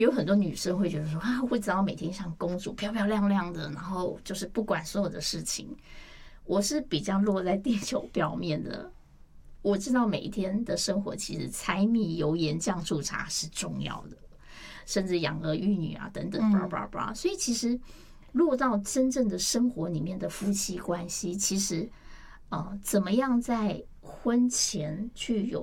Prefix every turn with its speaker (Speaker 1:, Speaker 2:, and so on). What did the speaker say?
Speaker 1: 有很多女生会觉得说啊，我只要每天像公主漂漂亮亮的，然后就是不管所有的事情。我是比较落在地球表面的，我知道每一天的生活其实柴米油盐酱醋茶是重要的，甚至养儿育女啊等等，blah blah blah。所以其实落到真正的生活里面的夫妻关系，其实怎么样在婚前去有